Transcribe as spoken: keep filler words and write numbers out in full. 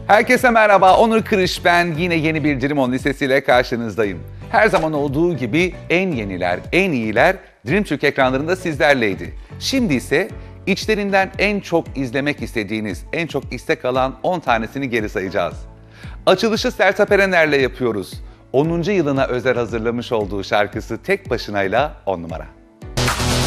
Herkese merhaba, Onur Kırış ben. Yine yeni bir Dream On listesiyle karşınızdayım. Her zaman olduğu gibi en yeniler, en iyiler Dream Türk ekranlarında sizlerleydi. Şimdi ise içlerinden en çok izlemek istediğiniz, en çok istek alan on tanesini geri sayacağız. Açılışı Sertab Erener'le yapıyoruz. onuncu yılına özel hazırlamış olduğu şarkısı Tek Başına'yla on numara.